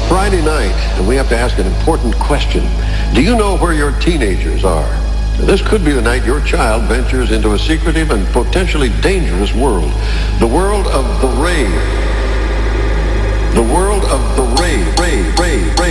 Friday night, and we have to ask an important question. Do you know where your teenagers are? This could be the night your child ventures into a secretive and potentially dangerous world. The world of the rave. The world of the rave.